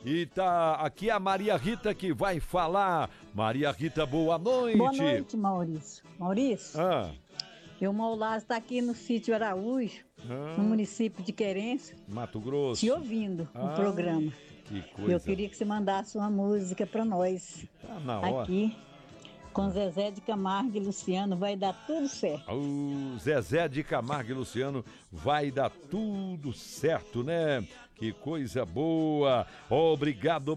E tá aqui a Maria Rita que vai falar. Maria Rita, boa noite. Boa noite, Maurício. Maurício, Ah, eu, Maulás, está aqui no sítio Araújo, no município de Querência, Mato Grosso. te ouvindo o programa. Que coisa. Eu queria que você mandasse uma música para nós. Tá na hora. Aqui, com Zezé de Camargo e Luciano, vai dar tudo certo. O Zezé de Camargo e Luciano, vai dar tudo certo, né? Que coisa boa. Obrigado.